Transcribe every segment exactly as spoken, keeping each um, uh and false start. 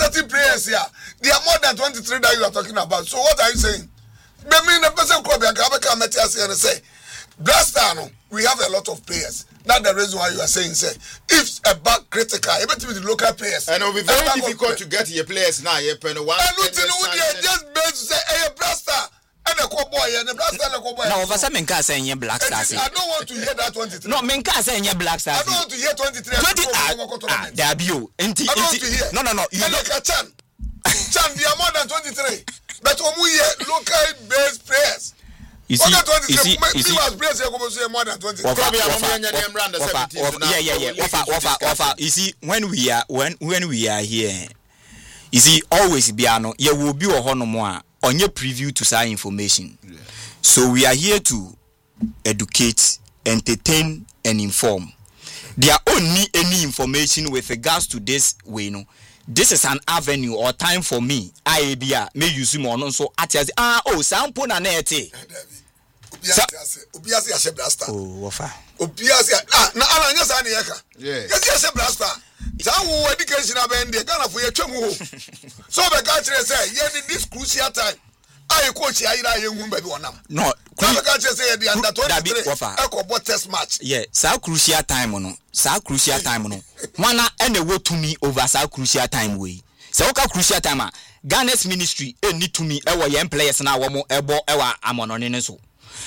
certain players here. They are more than twenty-three that you are talking about. So what are you saying? Me mean the person club and Kabaka Metias and say, Blastano, we have a lot of players. That's the reason why you are saying, say, if a back critical, able to be the local players. And it will be very difficult to get your players now. You're paying one. And not in just based to say, hey, Blaster, and a cowboy, and a Blaster, and a cowboy. No, for some Menka saying your Black Stars. I don't want to hear that twenty-three. No, Menka saying your Black Stars. I don't want to hear twenty-three. twenty. Ah, there are you. I don't want to hear. No, no, no. You look at Chan. Chan, they are more than twenty-three. But when we hear local based players. You see, you see, you see. More than twenty. Yeah, yeah, yeah. Wafa, wafa, wafa. You see, when we are, when when we are here, you see, always biano. You will be a honomoa on your preview to say information. Yeah. So we are here to educate, entertain, and inform. There only any information with regards to this way, no. This is an avenue or time for me. I be may use more no so at ah oh sample na nete. Obiase a blaster. Oh, wafa. Obiase ah na ala nya sa na yeka. Yeah. Yes, a blaster. Sa wo education abende Ghana for ye twam ho. So be ka kire say ye this crucial time. I coach Aira Young baby one. No, say the under twenty-three. Echo test match. Yeah, so crucial time no. So crucial time no. Mana and the way to me over so crucial time way. So okay crucial time ah. Ghana's ministry e need to me e wo young players na wo mo ebo e wa amonone so.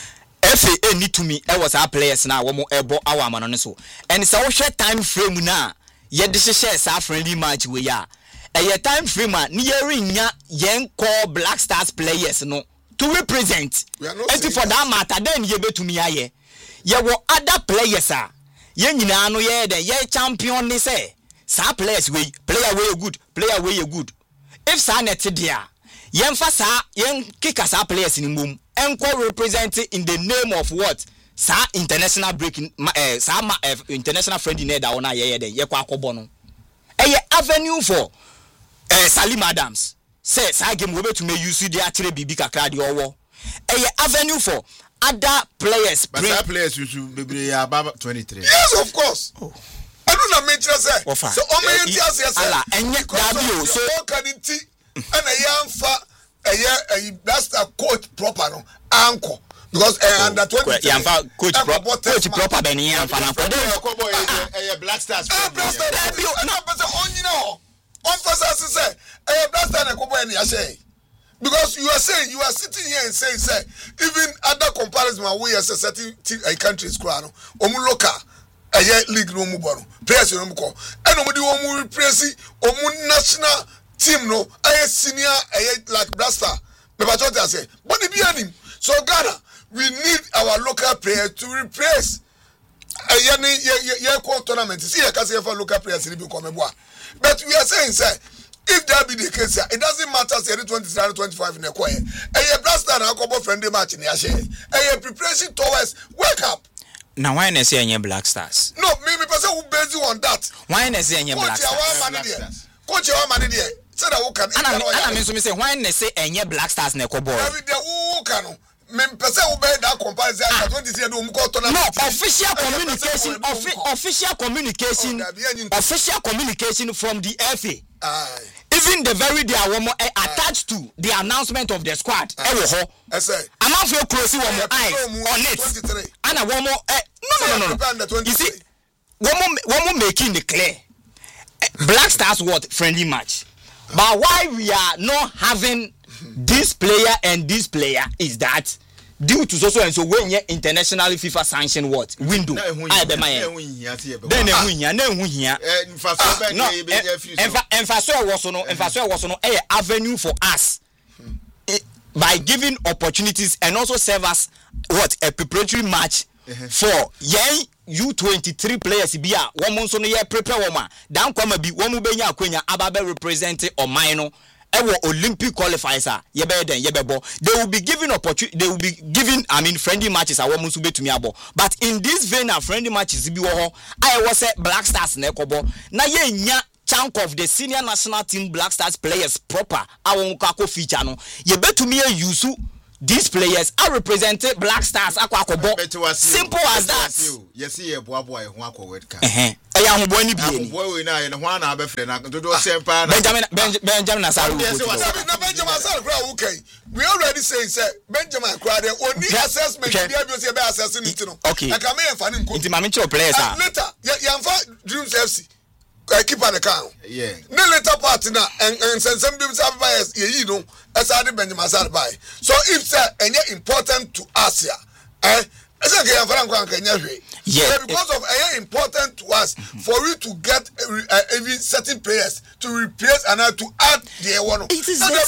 F A need to me e was our players na wo mo ebo awa amonone so. And so we share time frame na ye de share sa friendly match we ya. A time frame nearing young call Black Stars players no to represent. And for that matter, then you be to me aye. Ye were other players are. Ye nyina no ye the ye champion ni say. Sa players we player way good, player way good. If sa net dia, yen fa sa yen kick sa players in mum. Enko represent in the name of what? Sa international breaking eh sa uh, international friendly net da ona ye ye den ye kwa akobo no. E avenue for Eh, Salim Adams say say game we to me use the actually bibi kakra de owo eh avenue for other players but other players you should be about twenty-three. Yes, of course. Oh. I don't know mention say so o me yenti ase ala enye dabio so can it and a young fa a blaster coach proper no anko because uh, under twenty-three yamfa coach proper coach proper ben yamfa na for Black Stars blaster dabio na person on you know emphasis say eh blaster na kobo any say because you are saying you are sitting here and saying say even other comparison we as a certain uh, countries crown omu local eh league no mu boro players no mu ko and omu di omu represent omu national team no eh senior eh like blaster me ba tell say but the bianim so Ghana we need our local players to replace eh ye ye ye call tournament see you can say for local players ni be come boa. But we are saying, sir, if that be the case, it doesn't matter, say, twenty-three, twenty-five in the choir. And your blaster and alcohol friendly match in the share. And your preparation towards wake up. Now, why not say any Black Stars? No, maybe person who base you on that. Why not say any Black Stars? Coach your money there. Say that who can. I mean, so me say, why not say any Black Stars neko boy? Every day who can. Me person who bear that comparison at twenty-three do mko to na. No, official communication, official communication, official communication from the F A. Aye. Even the very day I want attached to the announcement of the squad. Eh wo ho. I say. I'm not feel close one more eyes on it. And I one more eh no no no no. You see, one more one more making the clear. Black Stars what friendly match. But why we are not having this player and this player is that due to so so and so when you internationally FIFA sanction what window I be my then ehun hia na ehun hia no emphasize was no emphasize was no a avenue for us by giving opportunities and also serve us what a preparatory match for young U twenty-three players be a one month so no ye prepare woman dan kwama bi wo mu benya akwanya ababe represent o mine Ewo Olympic qualifiers ye be den ye bebo they will be given opportunity they will be given I mean friendly matches a woman to be to me abo but in this vein of friendly matches bi wo ho I was say Black Stars na ekobo na ye nya chunk of the senior national team Black Stars players proper awon kako feature no ye betumi use these players are represented Black Stars akwa akobo. Simple as that. Yes, yeah, boy boy who akwa World Cup. Eh eh. Eya ho boy ni bi. Boy we na ye na ho na abefre na do do sempa na. Benjamin Benjamin Nasaru. Na Benjamin Nasaru kra who kai. We already saying say Benjamin kra there only assessment be able to be assessing it no. Okay. I can me fa ni nko. Inti mame cho players ah. Later, ya mfa Dreams F C. I keep an account. Yeah. The later part now, and and some people say bias, you know, as I did Benjamin Nasaru buy. So if say any important to us here, eh? Yeah, because of uh, important to us for you to get uh, even certain players to replace and uh, to add the one. It is the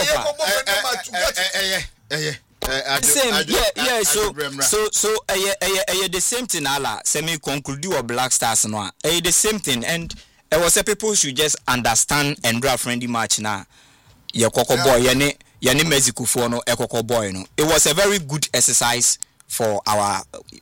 same. Same, yeah, yeah. So, so, so, uh, yeah, uh, yeah, the same thing. Allah, semi conclude or Black Stars no. Uh, the same thing, and it was a people should just understand and draw friendly match now. Yeah, Coco boy, yani, yani Mexico for no, a Coco boy no. It was a very good exercise for our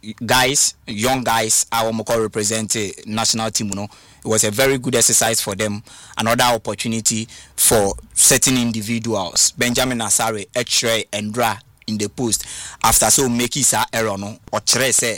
guys, young guys, our Moko represent national team. You know, it was a very good exercise for them. Another opportunity for certain individuals. Benjamin Nasaru, X-Ray, and Dra in the post. After so make his error, no, or say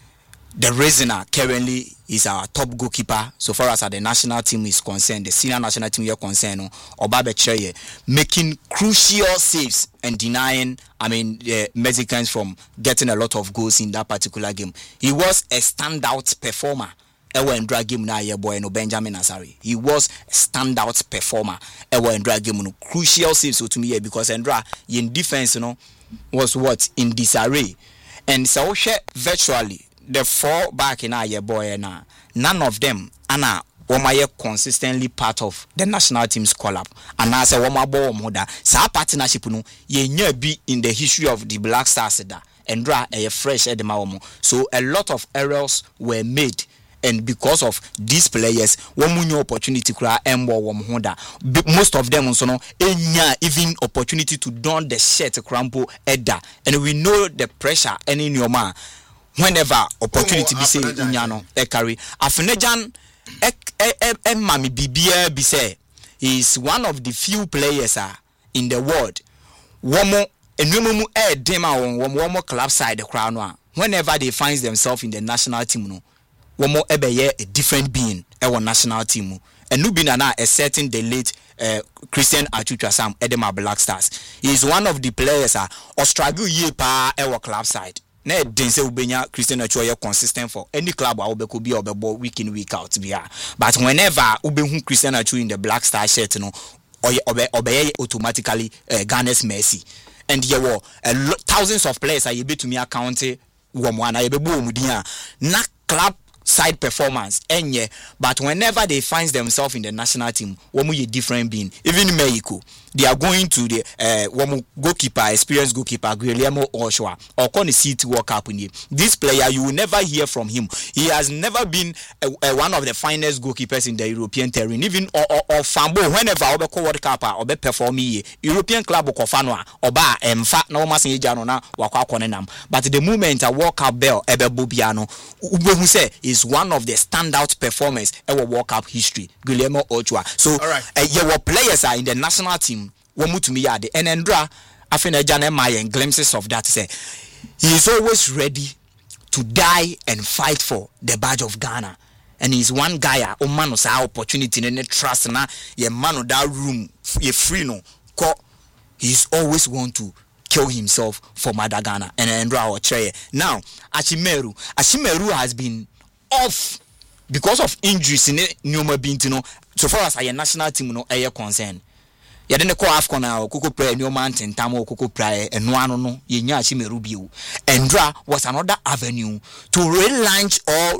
the reasoner currently is our top goalkeeper so far as the national team is concerned, the senior national team is concerned, no, Obabe Cheye making crucial saves and denying, I mean, the Mexicans from getting a lot of goals in that particular game. He was a standout performer. Ewa Ndra game na ye boy no Benjamin Nasaru. He was a standout performer. Ewa Ndra game no crucial saves so to me because Ndra in defense, you know, was what in disarray. And so virtually the four back in our boy na none of them ana womaye consistently part of the national team's call-up and as a woma bo moda sa partnership no ye nya bi in the history of the Black Stars da and Dra a fresh edema womo. So a lot of errors were made, and because of these players one new opportunity kra embo wom hoda most of them so no enya even opportunity to don the shirt crampo edda, and we know the pressure any nyoma whenever opportunity be say nya no e carry Afenejan e e e mami bibia be say he is one of the few players uh, in the world womo enumu e dema won womo club side the crown one whenever they find themselves in the national team no womo ebeye a different being e won national team and no be na a certain the late uh, Christian Achucha Sam Edema Black Stars. He is one of the players uh, or struggle ye pa e won club side. Na den say ubenya Christian Achuya consistent for any club a obeko bi obebo week in week out bia, but whenever ubehu Christian Achu in the Black Star shirt no oye obe obey automatically uh, Ghana's Messi, and there were uh, thousands of players are able to me account wo mo na yebebo omudin na club side performance enye, but whenever they find themselves in the national team womu ye different being. Even in Mexico they are going to the uh, womu goalkeeper, experienced goalkeeper Guillermo Ochoa or Connie City World Cup in this player. You will never hear from him. He has never been uh, uh, one of the finest goalkeepers in the European terrain. Even or or, or Fambo whenever obe World Cup or be perform European club or Kofanwa or ba emfa na woma se jano na wakwa konenam, but the moment a World Cup bell ebe bobiano ube say is one of the standout performers ever World Cup history, Guillermo Ochoa. So right. uh, your players are in the national team. Womu to me yade and Ndra Afenejan and glimpses of that say he is always ready to die and fight for the badge of Ghana, and he's one guy o man sa opportunity and trust na ye man that room ye free no ko he's always want to kill himself for Mother Ghana and Ndra or Cheye. Now Ashimeru Ashimeru has been off because of injuries in Nyoma Bintino so far as a national team no air concern. Yadene ko afcon na okoko prayer new mountain tam okoko prayer eno ano no yenya Ashimeru bio. Ndra was another avenue to relaunch or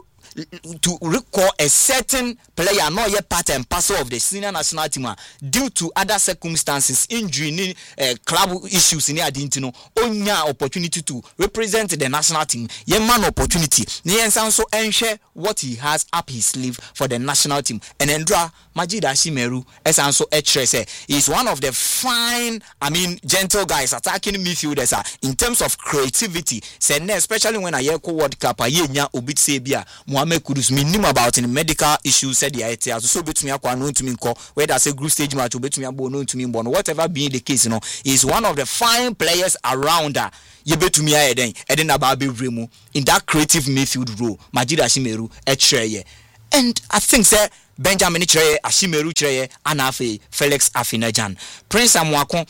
to recall a certain player not yet part and parcel of the senior national team due to other circumstances, injury, uh, club issues in Adintino, onya opportunity to represent the national team. Ye man opportunity. Niyen also ensure what he has up his sleeve for the national team. And Ndra Majid Ashimeru as also say is one of the fine, I mean, gentle guys attacking midfielders uh, in terms of creativity. Say especially when I hear World Cup, I hear Obit Sebia. Kwame Kudus me nim about in medical issues said the I T so betumi akwa no ntumi nko whether say group stage match betumi abo no ntumi mbo no whatever being the case you know is one of the fine players around her ye betumi aye den e den aba be vremu in that creative midfield role Majid Ashimeru e treye and I think say Benjamin Treye Ashimeru Treye anafe Felix Afinajan Prince Amwako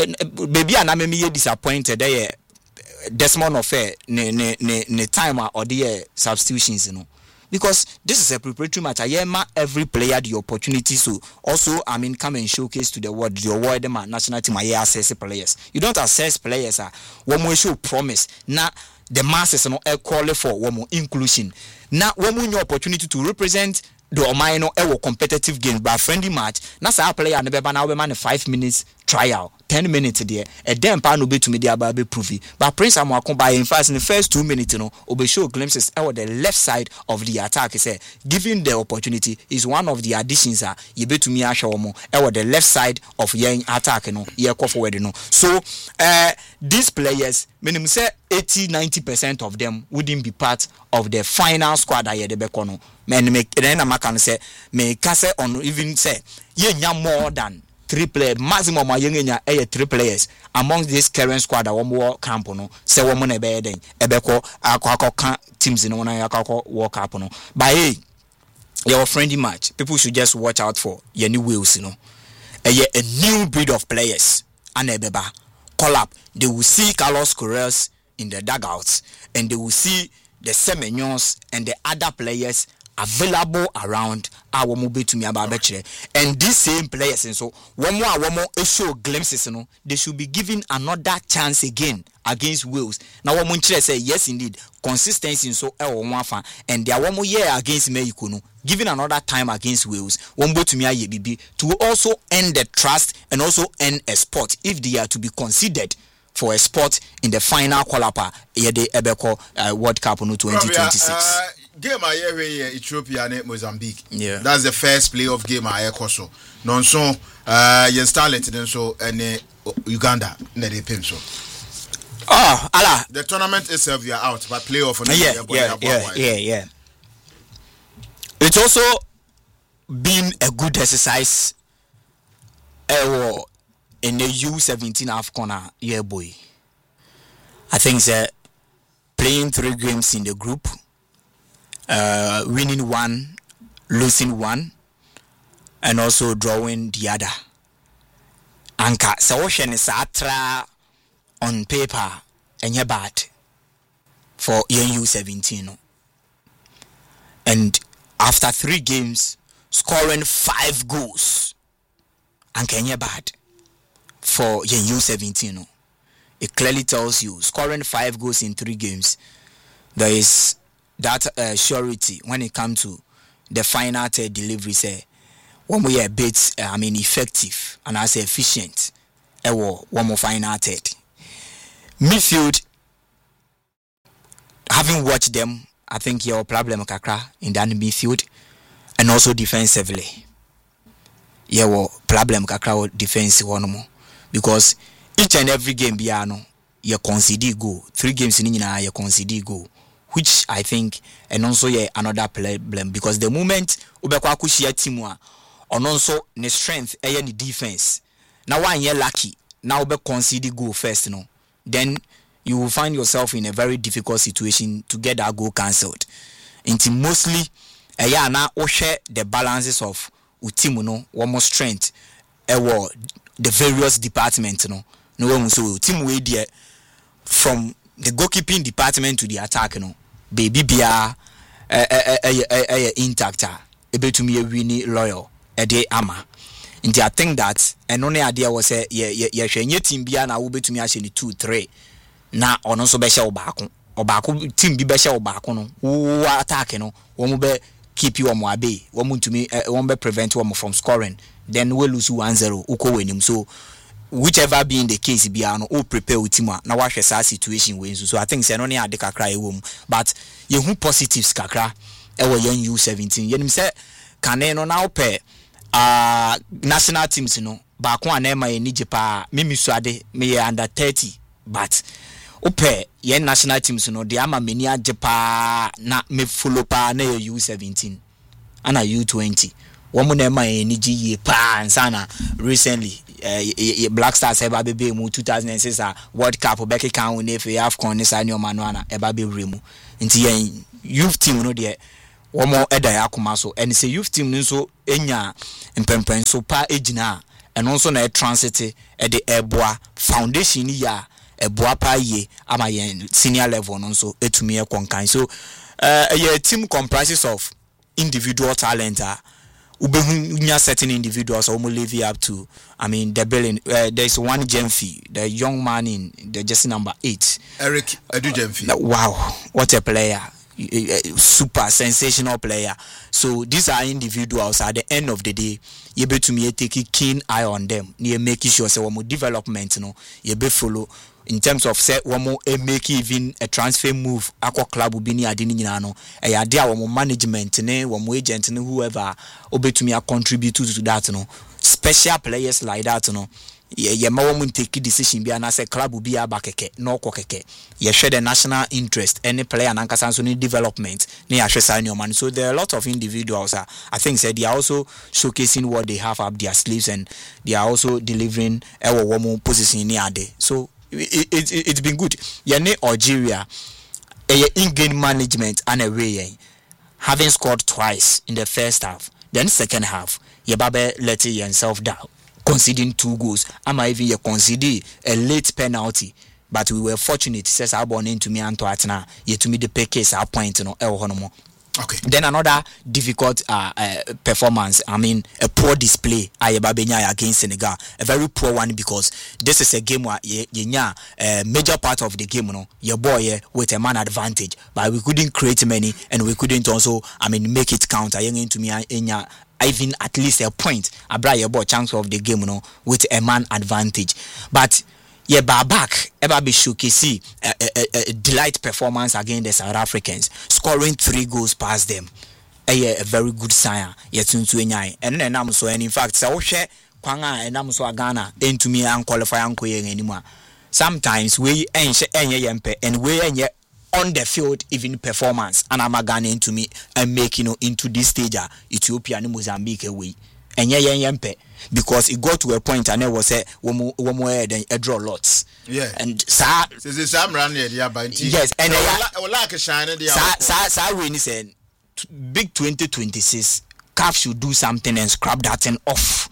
baby aname me disappointed there Desmond Ofe ne ne ne ne time or the substitutions you know because this is a preparatory match I ma every player the opportunity so also I mean come and showcase to the world the award them national team I assess players you don't assess players ah one more show promise na the masses no e call for one more inclusion na one more opportunity to represent the Omaino ewo competitive game but friendly match na sa player na beba na we man five minutes trial ten minutes there e dem pa no betumi dia ba be prove but Prince Amwako by in fact in the first two minutes you know obe show glimpses ewo the left side of the attack say giving the opportunity is one of the additions ah ye betumi ahwe omo ewo the left side of yen attack no ye go forward no so uh these players minimum say eighty ninety percent of them wouldn't be part of the final squad that ye de be kono men make then am can say me can say on even say ye nya more than three players maximum a yenya eh three players among this current squad that one more camp no say one na be den e be ko akwa teams no na akwa world cup no but hey your friendly match people should just watch out for your new wheels you know eh a new breed of players and ebeba call up they will see Carlos Corrales in the dugouts and they will see the Semenyons and the other players available around our mobile to me about betche and these same players and so one more one more show glimpses you know they should be given another chance again against Wales now one more say yes indeed consistency so e one fan and there one more year against Mexico no giving another time against Wales one more to me aye bibi to also end the trust and also end a spot if they are to be considered for a spot in the final qualifier yede ebeko uh, World Cup no twenty twenty-six. Uh, game I hear here Ethiopia and Mozambique. Yeah. That's the first playoff game I hear so. Non so uh yen starlet then so and uh, Uganda na dey pim so. Oh, ala. The tournament itself you are out but playoff uh, yeah, yeah, yeah, yeah, yeah. It's also been a good exercise uh, in the U seventeen AFCON year boy. I think that playing three games in the group, uh, winning one, losing one, and also drawing the other. Anka so ocean is atra on paper and bad for U seventeen. And after three games, scoring five goals, Anka bad for U seventeen. It clearly tells you scoring five goals in three games. There is that uh, surety when it comes to the final third delivery. Say one way a bit, uh, I mean, effective and I say efficient. Ewo one more final third midfield. Having watched them, I think your problem kakra in that midfield and also defensively. Yeah, problem kakra defense one more because. Each and every game biano you concede goal. Three games in Nina you concede goal. Which I think and also yeah another problem because the moment ubekwa kushia team wa on also the strength eh the defense. Now one year lucky. Now ube concede goal first no. Then you will find yourself in a very difficult situation to get that goal cancelled. Until mostly eh yeah na o share the balances of team no one more strength eh the various departments no. No one so team way there from the goalkeeping department to the attack no baby bia eh eh eh eh intact able to me winning loyal e dey ama and I think that and only idea was say yeah yeah hwenye team bia na wo betumi ahye ni two three na ono so be hye obako obako team bi be hye obako no wo attack no wo mo be keep you omo abe wo mo ntumi wo be prevent wo from scoring then we lose one zero uko wenim so whichever being the case biano o prepare with team na wa hwe sa situation we so I think say no ne ade kakra e wom but ye hu positives kakra e wo yan U seventeen yenim say kane no na ope ah national teams no ba ko anema ye nije pa mimi so ade me under thirty but ope ye national teams no de ama meni age pa na me follow pa na ye U seventeen ana U twenty womo na ma eni gi ye pa ansana recently uh, Black Stars eba be mu two thousand six a World Cup beke kan won efe AFCON ni sa ni o manuana eba be remu nti ye youth team no de womo eda ya akoma so and say youth team nso enya mpempen so pa ejina and also na transit e de eboa foundation ya eboa pa ye ama ye senior level no so etumi e konkan so uh, a team comprises of individual talent uh, ubehunya certain individuals almost live up to I mean the billing uh, there's one Gemfi, the young man in the jersey number eight, Eric Edu Gemfi. Wow, what a player. Super sensational player. So these are individuals at the end of the day you be to me take a keen eye on them you making sure say one more development no you be follow in terms of say one more make even a transfer move akwa club will be ni ade ni nyina no e ya de one more management ne one more agent ne whoever obe to me contribute to, to that no special players like that no ye ye ma wo take decision bi na say club bi aba keke no ko keke ye share the national interest any player na nkasa so ni development ni ya hwesa ni man. So there are a lot of individuals uh, I think said they are also showcasing what they have up their sleeves and they are also delivering e wo wo position ni ade. So it, it, it, it's been good. Ye ne Algeria e in-game management and a way having scored twice in the first half, then second half ye babe let yourself down conceding two goals. Am I even conceding a late penalty? But we were fortunate. Says I born into me and to atna. Yet to me the pay case our point no el honomo. Okay. Then another difficult uh, uh, performance. I mean a poor display. I babenya against Senegal. A very poor one because this is a game where ye nya a major part of the game no. Your boy yeah, with a man advantage, but we couldn't create many and we couldn't also I mean make it count. I into me enya. Even at least a point, I brought your chance of the game, you know, with a man advantage. But yeah, back, ever be showcasing a, a, a delight performance against the South Africans, scoring three goals past them. A, a very good sign. Yet to enjoy. And then I'm so, and in fact, so share Kwanga and I'm so Ghana into me and qualify uncle anymore. Sometimes we ain't and we ain't on the field even performance and I'm again into me and make you know into this stage uh, Ethiopia and Mozambique away and yeah yeah yeah because it got to a point and I was say one more one more then a draw lots yeah and sa this is Sam ran there yeah by yes and I like a shine there sa sa sa really said big twenty twenty-six C A F should do something and scrap that thing off.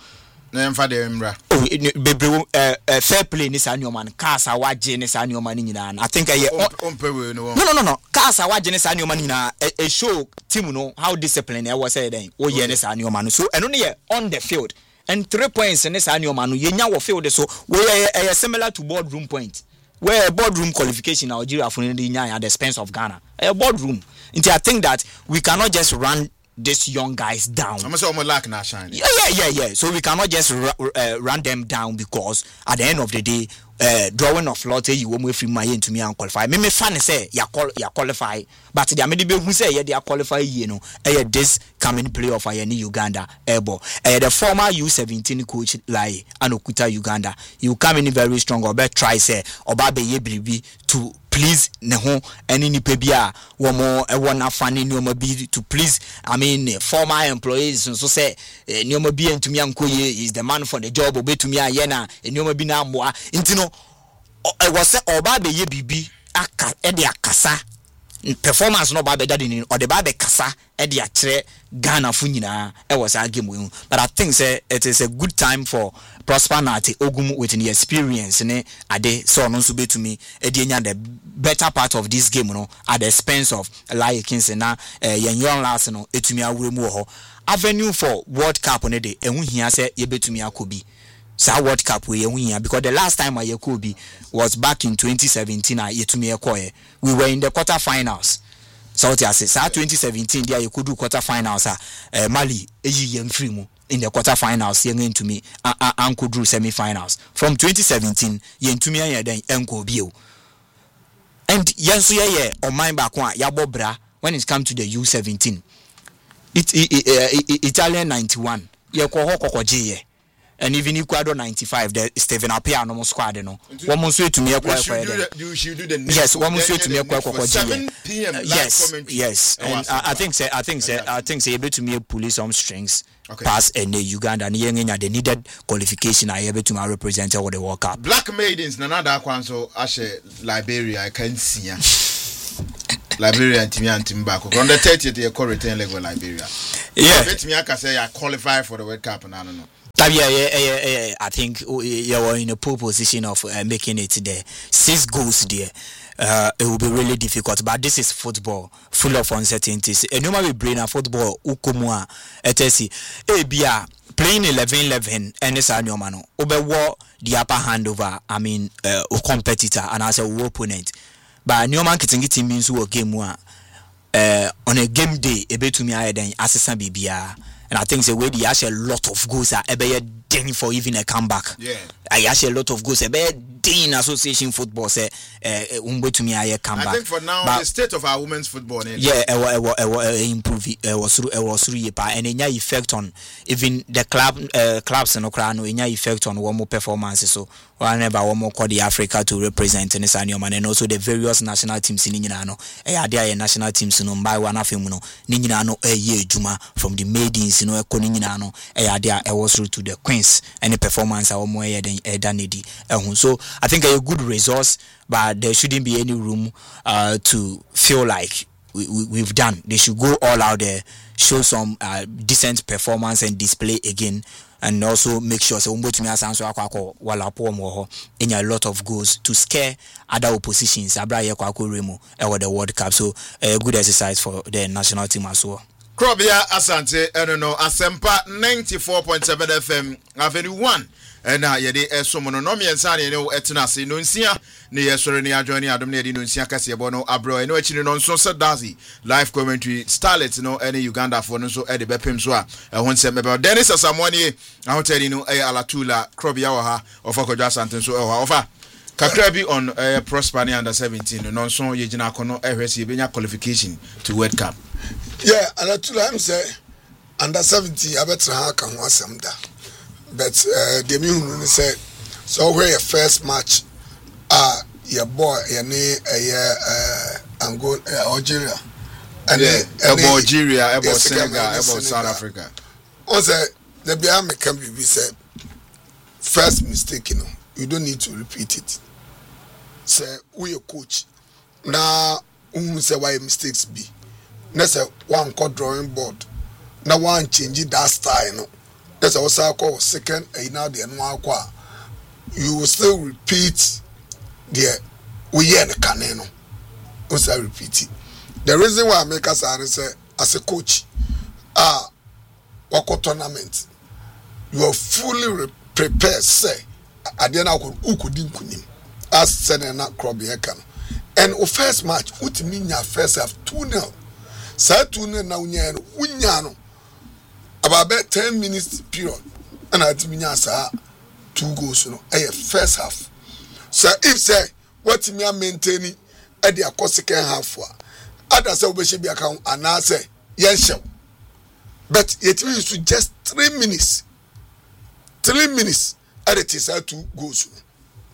Oh, bebre uh, fair play ni sa nyoman cars awaje ni sa nyoman ni nyina. I think I no no no no cars awaje ni sa nyoman nyina a show team no how disciplined I was say then oh yeah ni sa nyoman so eno ne on the field and three points ni sa nyoman no yenya wo field so we are similar to boardroom point where boardroom qualification Nigeria for the nya at the expense of Ghana a boardroom. I think that we cannot just run these young guys down. I'm say almost like not shine. Yeah, yeah, yeah, yeah. So we cannot just r- uh, run them down because at the end of the day, uh, drawing of lot, you won't wait from my end to me and qualify. Me me fan say you qual you qualify, but the maybe who say yeah they are qualify. You know, uh, this coming playoff I any Uganda able. Uh, the former U seventeen coach like Anokuta Uganda, you come in very strong or bet try say or babe ye bribi to. Please, neho any nipebia one more a one funny no be to please. I mean, former employees so say no be and to me uncle is the man for the job obey to me yena and no be now more. Intino I was say oba be ye bibi aka e de akasa performance no ba be daddy or the ba be kasa e de akyere Ghana fu nyina e was a game we. But I think say it is a good time for Prosper Nati Ogum with the experience ne ade so no so be to me e de nya the better part of this game no at the expense of Lai Kinse na eh, yen young last no etumi awuremu ho avenue for World Cup ne de ehun hia se ye betumi akobi sa World Cup we ehun hia because the last time I yekobi was back in twenty seventeen a yetumi ekoye we were in the quarter finals. So what I say sa twenty seventeen dia yekodu quarter finals a eh, Mali eyi yen free mu in the quarter finals yen into me anko drew semi finals from twenty seventeen yen tumi an den enko bio. And yenso ye o mind back one yabo bra when it comes to the U seventeen. It, it, it, it Italian ninety-one. Ye ko ho kokoje ye. and even Ecuador ninety-five, the Stephen Apia no squad no. One more to me you should do the yes, one more to me seven p.m. Yes, yes. And I, I think say I think say I think say able to me police some strings pass and Uganda and the needed qualification I able to represent over the World Cup. Black Maidens nanada kwanso ashe Liberia I can see. Liberia and Timmy and Timbako. On the thirtieth year call return leg with Liberia. Yeah. Let me I can say I qualify for the World Cup and I don't know. Yeah, yeah, yeah, yeah, I think you were in a poor position of uh, making it there. Six goals there. Uh, it will be really difficult, but this is football, full of uncertainties. And normally, brain and football, ukumwa, etesi, ebia playing eleven eleven, and it's a new man. Obewa the upper hand over, I mean, uh, a competitor and as a opponent. But new man getting it means who a game one. Uh, on a game day, a bit to me, I then assassin B B R. And I think the way they actually a lot of goals are ever done for even a comeback. Yeah. I actually a lot of goals ever in association football say uh umbe to me I comeback. I think for now but, the state of our women's football yeah it will improve it was through it was through and any effect on even the club uh, clubs and okra no any effect on one more performances so whenever one more call the Africa to represent in Sanium and also the various national teams in Ninano eh there national teams no by one afem no Ninano eh ye juma from the maidens you know e Ninano eh there I was through to the queens any performance our more eh dan need eh so I think a good resource, but there shouldn't be any room uh, to feel like we, we, we've done. They should go all out there, show some uh, decent performance and display again, and also make sure so in a lot of goals to scare other oppositions. The World Cup, so a good exercise for the national team as well. Krobia Asante, I don't know, Asempa ninety-four point seven F M, Avenue one. And uh, yede esomo no me ensane ne etena se no nsia ne yesore ne adwani adom ne yede no nsia kase ebo no abro eno echi no nso se dazi live commentary starlet no ene Uganda for no so e de bepem so a ehon se mebe Dennis Asamoani ahotari no e alatula Krobia wa ha ofakodwa Asante so e ho ofa kakra bi on uh, Prosper ne under seventeen no nso ye gina kono ehwese ye benya qualification to World Cup. Yeah, alatula am say under seventeen abetra ha kan ho asem da. But uh, the immune said, so where your first match, ah, uh, your boy, your name, uh, Angola, uh, Algeria, and yeah, about Algeria, about Senegal, about South Africa. Also, the behind me can be said, first mistake, you know, you don't need to repeat it. Say, we a coach. Now, um, say why mistakes be. Now, say one called drawing board. Now, one change that style, you know. That's also called second and now the annual. You will still repeat the we hear the caneno. Also repeat it. The reason why I make us say as a coach, ah, wako tournament, you are fully re- prepared. Say, at the end of the ukudin kunim as Senna Krobby Ekan. And the first match, what mean your first half two nil. Say two nil now unyano. About ten minutes period, and I think two goals, you know, a first half. So if say what me are maintaining at the second half for others say should be account and I say yes, but it means to just three minutes, three minutes at it is two goals.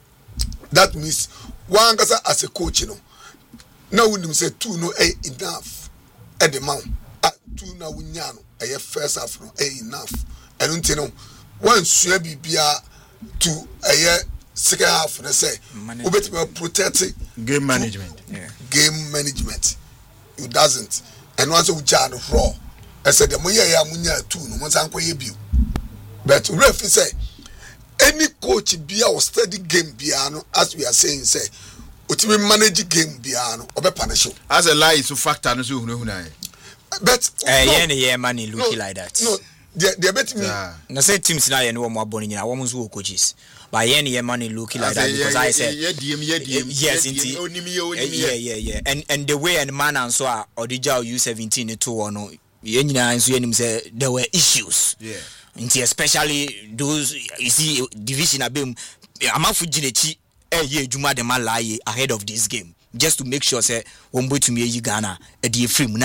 That means one gasa as a coach, you know. Now when you say two no eh, enough at the mount at two now unyano. A first half no eh, enough. I don't know one sure be to a second half and say we better protect game management. Yeah. Game management. It doesn't. And once we jan raw. I said the munya ya munya two no once uncle you. But ref say any coach be our steady game piano as we are saying say what we manage game piano or be punish. As a lie is a factor no so hunahuna. But uh, no, yeah, yeah, money looking no, like that. No, they they bet me. No say teams now you know more bonny na women's who coaches. But yeah, yeah, money looking like that because I said yes, yeah, yeah, yeah. And and the way and man and so are Odija U seventeen to or no. Yeah, and so you say there were issues. Yeah. Especially those you see division abem. Amafu Jinechi eh ye Juma de Malaye ahead of this game just to make sure say won't to me Ghana a dear free na.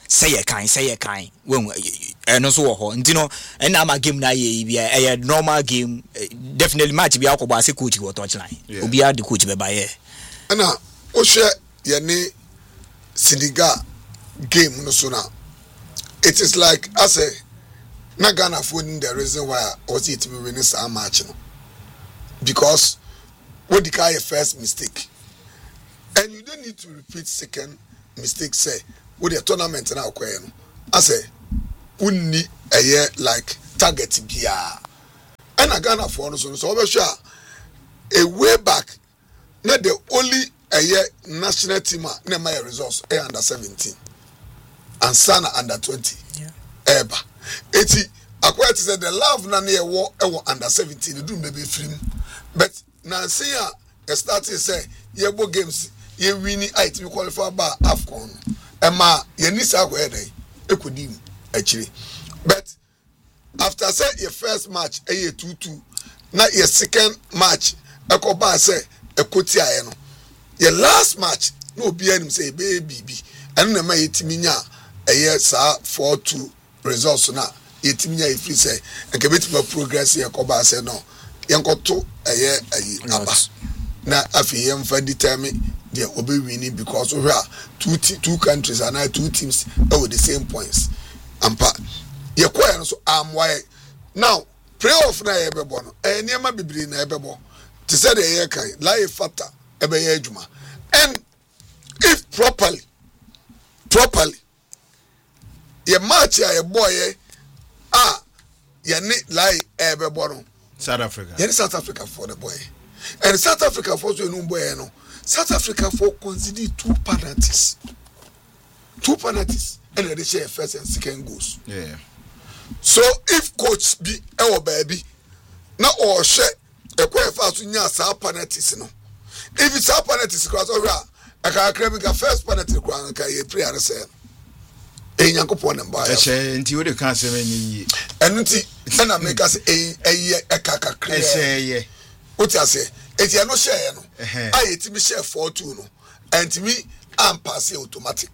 say ye kind say ye kind when and so ho ntino and na ma game na ye bia a normal game definitely match bia ko ba se coach go touch line obi a the coach be ba ye na o hwe ye ni Senegal game no so na it is like I say na Ghana for the reason why was it be winning some match no because what the guy first mistake and you don't need to repeat second mistake say with the tournament now no I say unni a year like target bia and a Ghana for no so so be sure a way back na the only a year national team na my results e under seventeen and Sana under twenty yeah eba eti akwai to say the love na na wo e wo under seventeen do maybe free but na say a start say ye bo games ye winning it we qualify ba AFCON e ma ye ni sa go e dey ekodi akire but after say your first match e ye two two na your second match e ko ba say e koti aye no your last match no obi anim say baby bi enu na ma yetimi nya eye sa four two results na yetimi nya ifri say enke betima progress ye ko ba say no yenkoto eye ayi aba na afi yem fa determine the obi winning because we are two two countries and two teams with the same points ampa ye kwaya no so am why now playoff na ye bebo no eh niam bibiri na ye bebo to say the ye kan life factor ebe ye adwuma and if properly properly ye match ya ye boy ah ye ni like ebe bebo no South Africa ye South Africa for the boy and South Africa for so no boy no South Africa for consider two penalties two penalties and they share first and second goals yeah so if coach be our baby na or share e kwa fa so nya sa penalties no if it's a penalties cross over I can claim the first penalty cross can you pray and say e nyankopon namba e che nti wo de kan se menyi enu nti na make us e e e kaka clear e se ye what you say eti no share no aye ti mi share four two no and me am pass automatic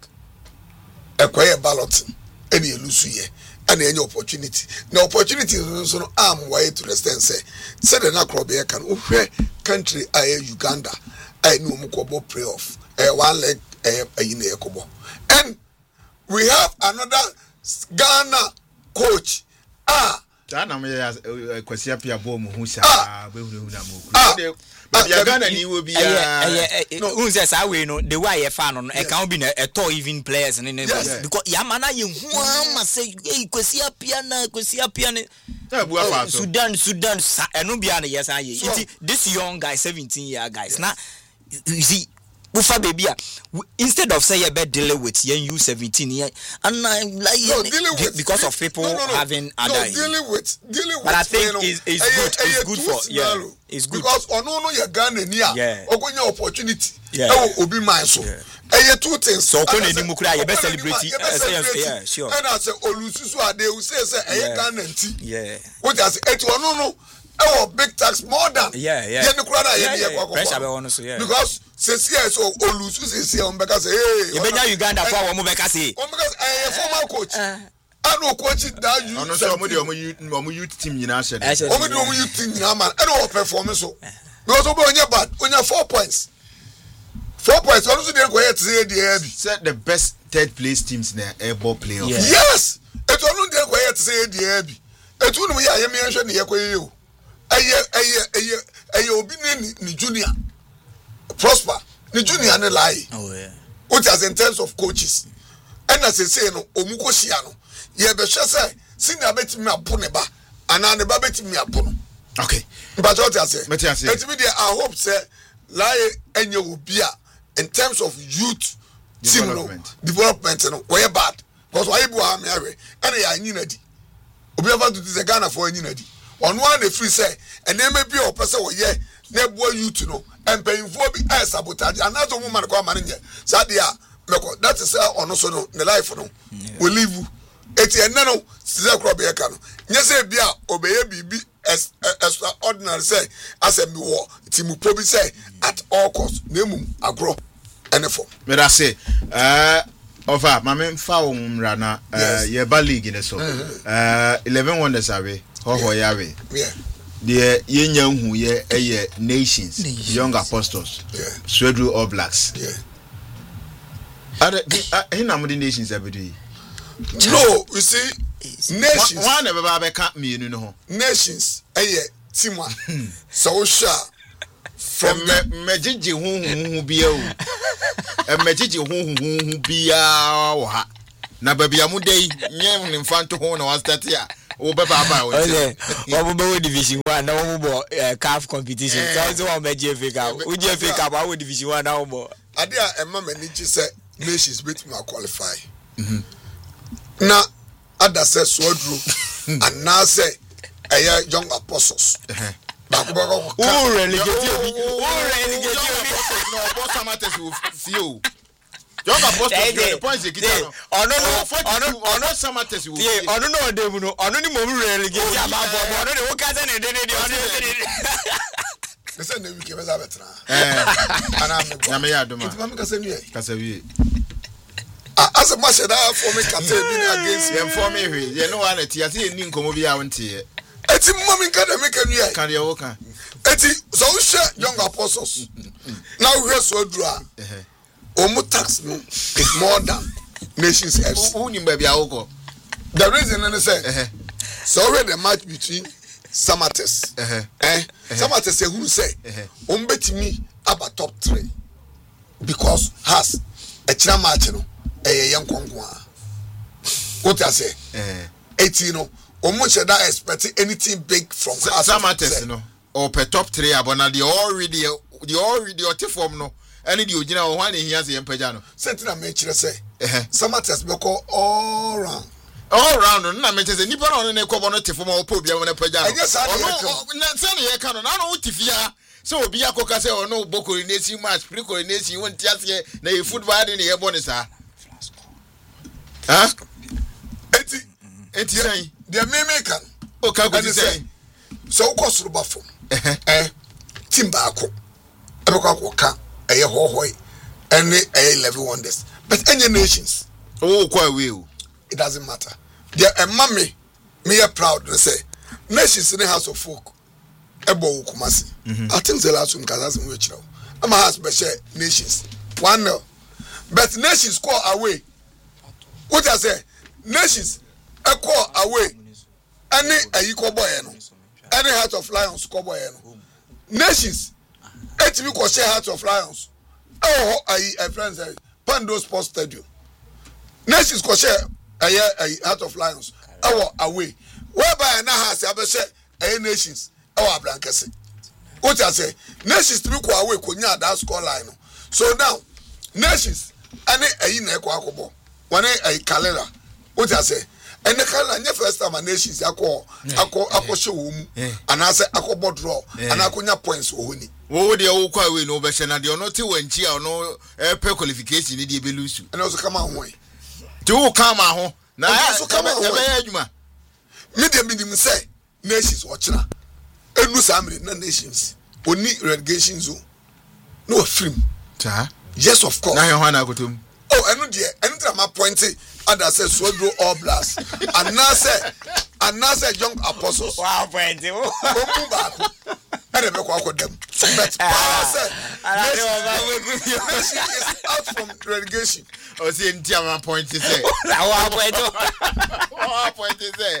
e kwaye ballot eni elusu ye and any opportunity na opportunity so no am why to understand say say the na crop be can uhwe country aye Uganda aye no mu ko bo playoff eh one leg eh ayi na yakobo and we have another Ghana coach ah Ghana me kwasi apia bo mu hu sha be hu hu na mo ku but ya Ghana ni wo bia no unse sa we no the way fan no e kan be na e to even players ni because ya mana ye hu ama say e kwasi apia na kwasi apia ne bu afa so Sudan Sudan eno bia na yes aye this young guy seventeen year guys na you see Ufa baby, instead of say you better deal with you seventeen year and I like no, with, because of people no, no, no. having other no, dealing with dealing with but I think it's it's good it's good for yeah it's good because on no you Ghana near yeah ogonya opportunity yeah obi man so eh two things so ko na mu kura you be celebrate yeah sure and I say olususu ade we say say eh Ghana nti yeah what I say et no no oh big tax more than yeah yeah yeah yeah, yeah. pressure be on so yeah because since here so olusu since here on beka say hey you benya Uganda for wo mo beka say on because eh former coach I know coach that you no so mo de mo mo youth team nyina share o mo de mo youth team nyina man e no performance so because obo onye bad onye four points four points on so dey go here to say dey be set the best third place teams na airball playoff yes et onu dey go here to say dey be et unu ya ye me hwe ne ye koye o eye eye eye eye obi ni ni junior prosper ni junior ne lie oh yeah what as in terms of coaches and as I say no omuko hia no ye be hwe say senior betimi apo ne ba ana ne ba betimi apo no okay but what I say etimi there I hope say lie enye obi a in terms of youth development team no, development no where bad because why bu am here and ya nyina di obi ava to say Ghana for nyina di on one the free say and then maybe o person wo ye na bo youth no and payinfo bi I sabotage another woman ko amane nye sadia meko that is on so no the life no we live eti enne no say crop be ka no nye say bia obeye bibi extraordinary say asem bi wo timu po bi say at all cost na mum agro ene for me da say eh Ofa, mame fa umrana uh ye ba league ne so. Uh eleven wonders awe. Ho ho yawe. Yeah. The ye nya hu ye eye nations, young apostles. Yeah. Swedru All Blacks. Yeah. Are he na mudi nations every No, you see nations. One never ba ka me nu no. Nations eye team one. So sure. From Majiji hu hu bia o. E Majiji hu hu hu bia o ha. Na ba bia mu dei nyem ne mfanto ho na wa start ya. O be ba ba o. Okay. Wo bo division one na wo bo C A F competition. So so wo be G F A Cup. Wo G F A Cup wo division one na wo bo. Ade a emma mani ji say nations bet me qualify. Mhm. Na ada say Swedru and na say eye young apostles. Eh. Oh, relegate you. Oh, relegate you. No, boss amateurs will feel. Young apostles the points they get. Oh no no, oh no, oh no, some amateurs will. Yeah, oh no no, they will no. Oh no, the moment relegate. Yeah, but oh no, the work has ended. Listen, we give us a better. Eh, and I'm. Namaya doma. It's mama kasevi. Kasevi. Ah, as a match that for me kasevi against them for me. You know what? It is in Ninkomo bi awonti. Eti mommy can make a new can you walk? Eti so share young apostles. Now we are so dry. Omu tax no is more than nations F C. Who you baby awoko? The reason I say so already the match between Samates. Eh? Samates say who say um betimi about top three because has a china match no a young konkwa. What I say? Eh. eighteen no. Almost that expect anything big from Samates no or per top three abona the already the already or form no any the original one he has in Pejano. Sentina make say Samates be call all round. All round na me say nipa no na ko no te form o pobia mo na Pejano. Yes na say na ye ka no na no utifia so obi akoka say ono boko nation match pre coronation won tiase na e football dey na ye bone sa. Huh? Eti eti say the American. Okay, good say. So ko suru ba fom. Eh, team ba ko. E be ko ka eye ho hoy. Any eye eleven wonders. But any nations. Oh, quite well. It doesn't matter. There a mommy me are proud to say nations in the house of folk. Ebo Kumasi. I think the last one cause we chiro. I'm a house be share nations. one nil. But nations score away. What I say? Nations a call away. Any a equal boy, any Heart of Lions, Cowboy, nations, H B Ko share Heart of Lions. Oh, I friends, Pando Sports Stadium. Nations ko share a Heart of Lions. Our away. Whereby now has ever said a nations, our blankets. What I say, nations to be ko away, Kunya, that score line. So now, nations, any a in a quacobo, one a calendar. What I say. And the Canada first time a nations I call I call I call show and I say I call draw and I could points only. What the old quite we know better than the not when chia or no air qualification in the Belusu. And also come on way. Two come out now also come out. Medium medium say nations watching and no family no nations only relegation zone no film. Yes, of course. Now you want to go to oh, I know dear, anytime I pointed. And I said, Swedru All Blacks. And now say, and now say, young apostles. Wow, plenty. And I make walk with them. But Paul said, nation is out from relegation. Oh, see, in Tiama point to say. Wow, plenty. Wow, point to say.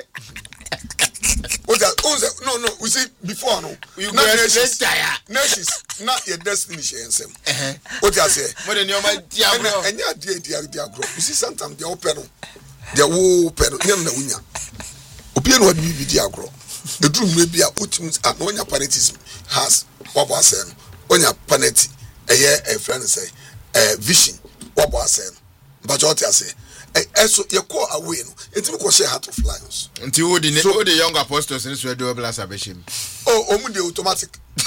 No, no, we see before no. You go nations, nations, not your destination. What I say? More than your my diablo. And your dear, dear, dear, grow. You see, sometimes they open, they open, young Nawina. Opian would be dear grow. The room may be a put and on your panitism has what was said. On your panity, a year, a friend say, a vision, what was said. But what I say. And so you call away, it's because she Heart of Lions. Until the so, the young apostles in Sweden blast a bishop. Oh, only the automatic.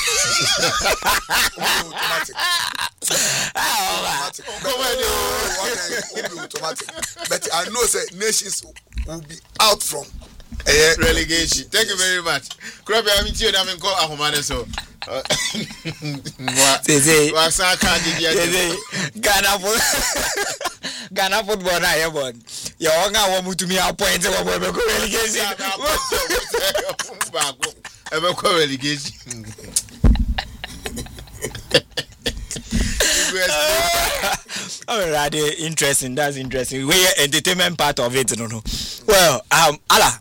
Automatic. Automatic. But I know that nations will be out from uh, relegation. Thank you very much. Crabby, I'm in here. I'm in call Ahumane. So, what? Say, say, Ghana. Ghana football na ye bon. Ye wonga wo mutumi appoint wo bo be ko relegation. E be ko relegation. Oh, rather interesting. That's interesting. We entertainment part of it, no, no. Well, um, Allah.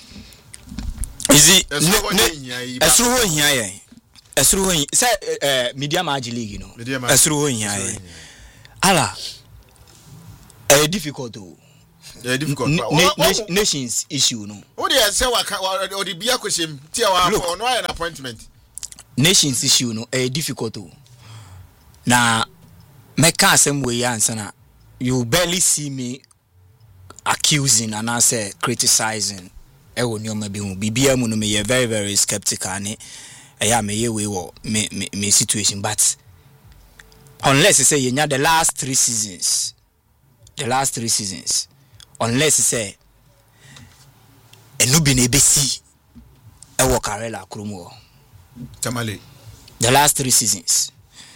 Is it? Esru ho hia ye. Esru ho say eh media match league, you know. Esru ho hia ye. Allah. Eh difficult o. Yeah, difficult. Nations issue, no. What dey say wa or the bia question tia wa for no an appointment. Nations issue no eh difficult o. Na meka asem we answer you barely see me accusing and I say criticizing e woni o ma bi hu bibia mu no me very very skeptical ne e ya me ye we wo me me situation but unless you say you the last three seasons the last three seasons unless you say enu bi na ebesi e wo Karela Kromo Tamale the last three seasons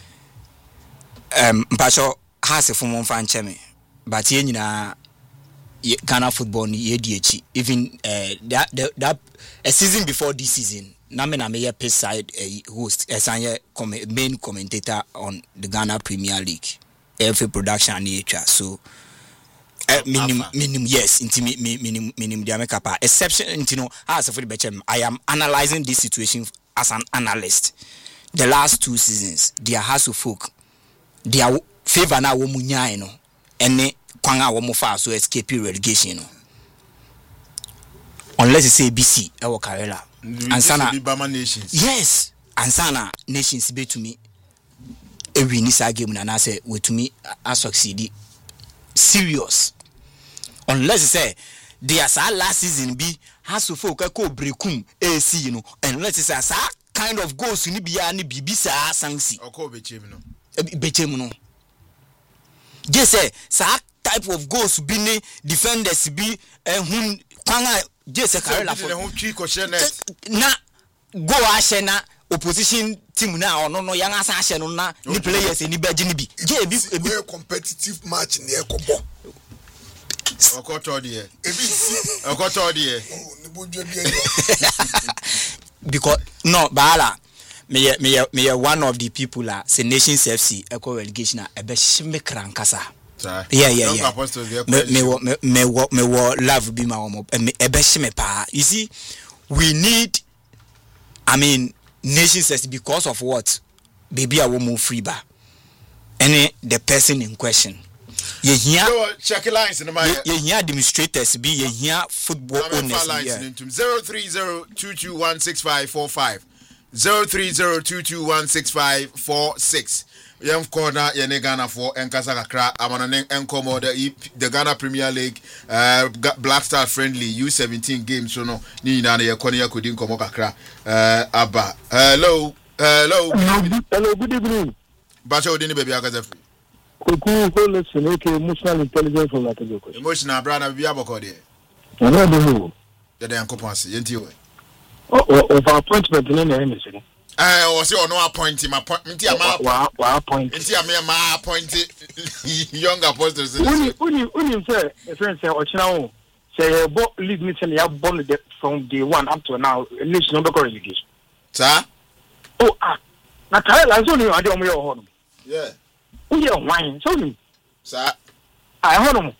um mpacho has a form fan cheme but ye nyina Ghana football ni ye di echi even uh, that, that that a season before this season na me na me ye side uh, host as an com- main commentator on the Ghana Premier League every production ni echa so uh, minimum minimum yes intimate minimum minimum dia make up exception intino as for the bechem I am analyzing this situation as an analyst the last two seasons their house of folk their favor na wo munyai no ene kwanga wo mo fa so escape relegation no unless you say B C e wo Karela ansana yes ansana nations betumi e win this game na na say wetumi a succeed serious unless you say their last season be has to folk ko brekum A C no unless you say sa kind of goals ni bia ni bibi sa sanksi okọ bechem no bechem no je say sa type of goals be ni defenders be ehun kwanga je say Karela for na go ahye na opposition team na ono no yang asa ahye no na ni players ni beji ni bi je bi a competitive match ni ekobo okoto de ebi okoto de oh ni bodwe bi because no bala me me me one of the people la say Nations F C equal relegation a ebe shime krankasa yeah yeah yeah me me me me me love be my omo ebe shime pa you see we need I mean Nations F C because of what baby a woman free ba any the person in question ye here check lines in my ye here administrators be ye here football owners zero three zero two two one six five four five zero three zero two two one six five four six yam corner ye Ghana for enkasa kakra amana enkomo the the Ghana Premier League uh, Black Star friendly U seventeen games so no ni na ye kone ya kodi nkomo kakra uh, aba hello hello hello good evening bacha odini baby akaza Kuku ko listen okay emotional intelligence from that go emotional brana bi aboko de I don't know de de yankopon ase yenti we oh of appointment na na me say eh o se ono appoint him appoint am wa wa appoint nti am ma appoint young apostles uni uni uni say a friend say o chira wo say bo league meeting ya born from day one up to now nation no be relegation sir oh ah na Karela so ni ade o mo yo ho no yeah we are wine so ni sir I ho no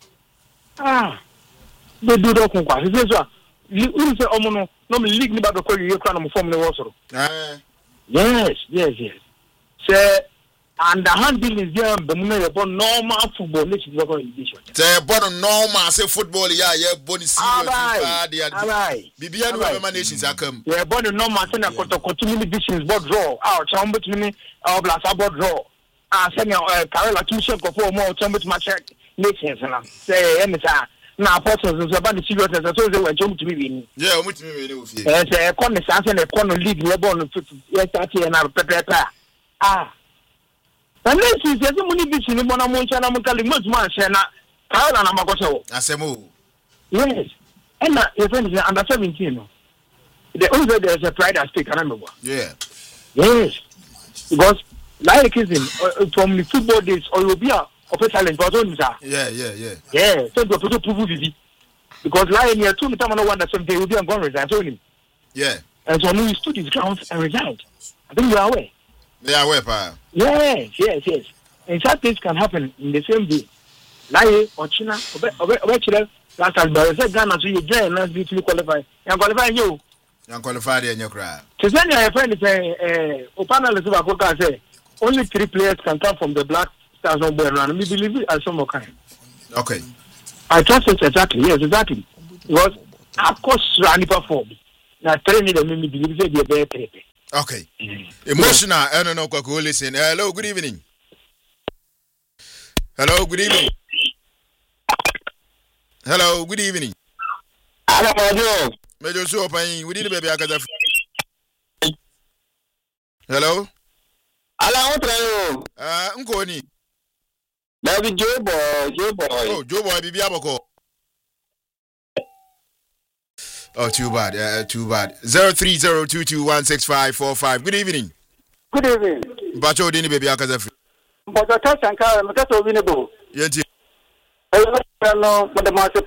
ah they do do kon kwa say so you say omo no no me league ni ba ko you kra no form no wo soro eh yes yes yes say and the handling is there but no you born normal football let's go relegation say born normal say football ya ya born serious fa dia bibia no be nations akam yeah born normal say na kotokoto divisions board draw ah chamber to me ah blasa board draw ah say na Karela tuition ko for more chamber to match nations na say any say na apostles so about the serious so they were jump to me win yeah o mutimi we no fie eh say kon say say na kon league we born yes start here na pepepa ah and then she says money be sini bona mo ncha na mo kali mo tuma she na Karela na makose wo asemo yes and na your friend is under seventeen no the only there is a pride at stake and remember yeah yes because like kissing uh, from the football days or you be a of challenge but on that. Yeah, yeah, yeah. Yeah, so go to prove it. Because lying here two time no one that something will be on resign only. Yeah. And so he stood his ground and resigned. I think you are aware. They are aware, pa. Yes, yes, yes. And such things can happen in the same day. Lie or China, or Chile, last time, but I said Ghana to you, Jay, and let's be fully qualified. I'm qualifying you. I'm qualified in your crowd. To send your friend, say, Opana Lesuba say, only three players can come from the Black Stars on board, and we believe it as some kind. Okay. I trust it exactly, yes, exactly. Because, of course, Rani perform. Now, training them, me believe they are very pretty. Okay. Emotional, I don't know, Kwaku, listen. Hello, good evening. Hello, good evening. Hello, good evening. Hello, Major so open. We did baby akaza. Hello. Hello, hello. Ah, unko ni. That be Joe boy, Joe boy. Oh, Joe boy, bibi aboko. Oh, too bad. Uh, too bad. Zero three zero two two one six five four five. Good evening. Good evening. Bacho dini baby akaza. But I touch and car, I'm just winnable. Yenti. I know, but the market.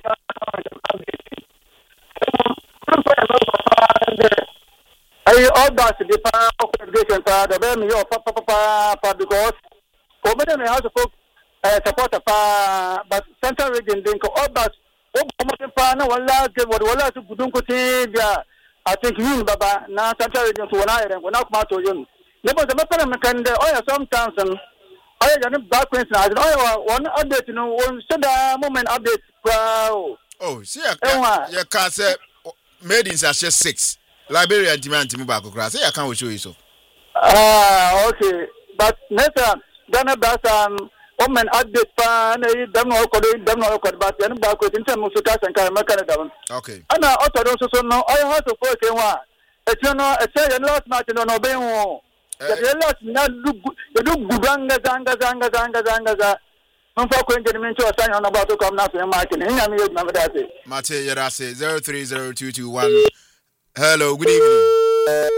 I all that the power of education, the baby of Papa, because over them has to cook support a pa, but Central Region didn't all that. Oh, Papa, no one last what will last to Gudunko. I think you, Baba, now Central Region to an island, when out Mato Yun. Never the Papa can oil sometimes and I am back when I one update, you know, one said moment update. Wow. Oh, see, I can't say made in Sasha six. Liberia demand to move back across. I can't show you so. Ah, okay. But next time, Ghana Bass um woman update pan, them no code, them no code, but then back with in terms of Sukas and Canada. Okay. And I also so now I have to work in one. It's you know, a say and last match on Obey. The last not look good, Ganga Zanga Zanga Zanga Zanga. I'm for Quentin to a sign on about to come now to the market. And I'm here, number that. Mate Yerase zero three zero two two one. Hello, good evening.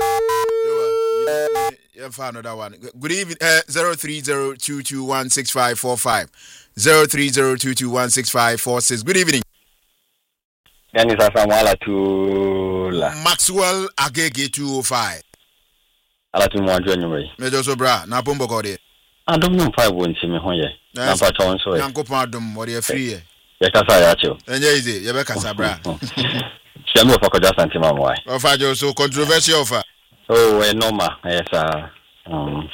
You found another one. Good evening. Uh, zero three zero two two one six five four five. Zero three zero two two one six five four six. Good evening. Yanis Asamwala to Maxwell Agege two oh five. Ala to mo anyway. Mejo Sobra, na pombo kode. I don't know if I won't see me hoye. Na pa chon so. Yanko padum what you free. Ya kasa ya cho. Enye ize, ye be kasa bra. Siamo fa ko just anti mama why. Offer jo so controversial offer. Oh, e normal. Yes ah. Um